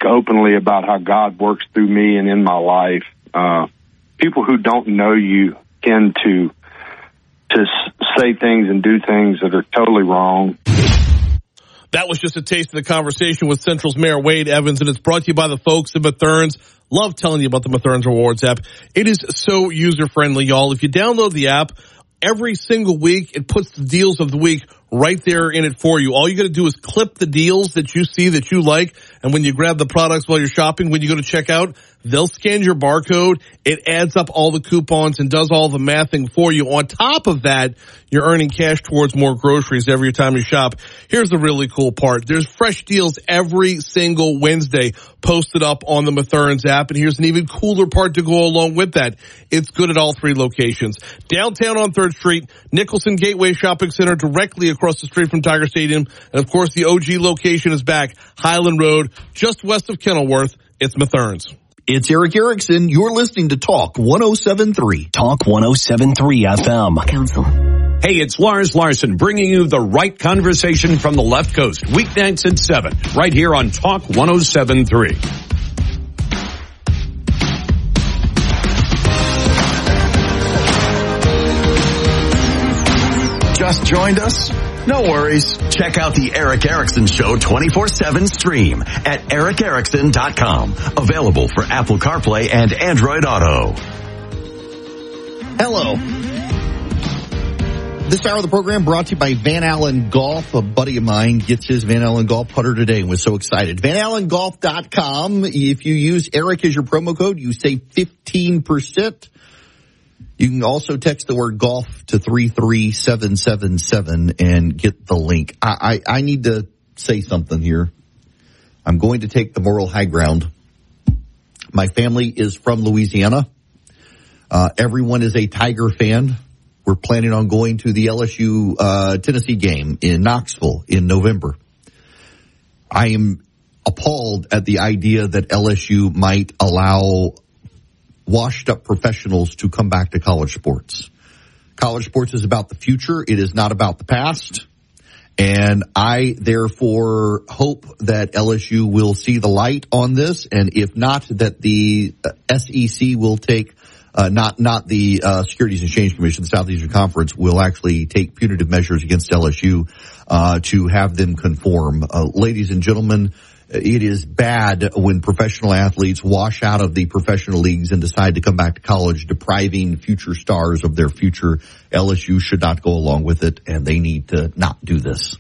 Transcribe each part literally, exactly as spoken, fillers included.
openly about how God works through me and in my life. Uh, people who don't know you tend to to say things and do things that are totally wrong. That was just a taste of the conversation with Central's Mayor Wade Evans, and it's brought to you by the folks at Mathern's. Love telling you about the Mathern's Rewards app. It is so user-friendly, y'all. If you download the app, every single week it puts the deals of the week right there in it for you. All you got to do is clip the deals that you see that you like, and when you grab the products while you're shopping, when you go to checkout, they'll scan your barcode. It adds up all the coupons and does all the mathing for you. On top of that, you're earning cash towards more groceries every time you shop. Here's the really cool part. There's fresh deals every single Wednesday posted up on the Mathern's app. And here's an even cooler part to go along with that. It's good at all three locations. Downtown on third Street, Nicholson Gateway Shopping Center directly across the street from Tiger Stadium. And of course, the O G location is back, Highland Road, just west of Kenilworth. It's Mathern's. It's Eric Erickson. You're listening to Talk one oh seven point three. Talk one oh seven point three F M. Council. Hey, it's Lars Larson bringing you the right conversation from the left coast. Weeknights at seven, right here on Talk one oh seven point three. Just joined us? No worries. Check out the Eric Erickson Show twenty-four seven stream at eric erickson dot com. Available for Apple CarPlay and Android Auto. Hello. This hour of the program brought to you by Van Allen Golf. A buddy of mine gets his Van Allen Golf putter today and was so excited. van allen golf dot com. If you use Eric as your promo code, you save fifteen percent. You can also text the word golf to three three seven seven seven and get the link. I, I, I need to say something here. I'm going to take the moral high ground. My family is from Louisiana. Uh, everyone is a Tiger fan. We're planning on going to the L S U uh, Tennessee game in Knoxville in November. I am appalled at the idea that L S U might allow washed up professionals to come back to college sports. College sports is about the future. It is not about the past. And I therefore hope that L S U will see the light on this. And if not, that the S E C will take, uh, not, not the, uh, Securities and Exchange Commission, the Southeastern Conference will actually take punitive measures against L S U, uh, to have them conform. Uh, ladies and gentlemen, it is bad when professional athletes wash out of the professional leagues and decide to come back to college, depriving future stars of their future. L S U should not go along with it, and they need to not do this.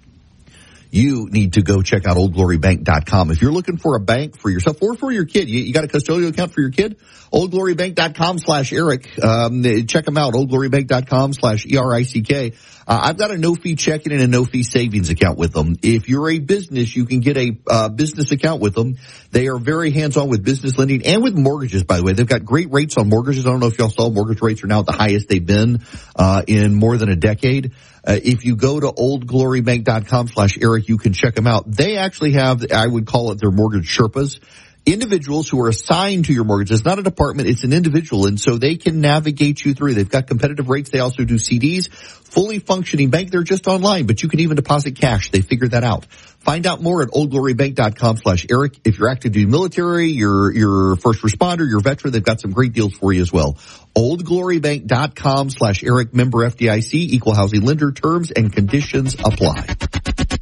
You need to go check out old glory bank dot com. If you're looking for a bank for yourself or for your kid, you, you got a custodial account for your kid? old glory bank dot com slash Eric. Um, check them out, old glory bank dot com slash E R I C K. Uh, I've got a no-fee checking and a no-fee savings account with them. If you're a business, you can get a uh, business account with them. They are very hands-on with business lending and with mortgages, by the way. They've got great rates on mortgages. I don't know if y'all saw, mortgage rates are now at the highest they've been uh, in more than a decade. Uh, if you go to old glory bank dot com slash Eric, you can check them out. They actually have, I would call it their mortgage Sherpas. Individuals who are assigned to your mortgage. It's not a department, it's an individual, and so they can navigate you through. They've got competitive rates. They also do C Ds. Fully functioning bank. They're just online, but you can even deposit cash. They figured that out. Find out more at old glory bank dot com slash Eric. If you're active duty military, you're, you're first responder, you're veteran, they've got some great deals for you as well. old glory bank dot com slash Eric, member F D I C, equal housing lender. Terms and conditions apply.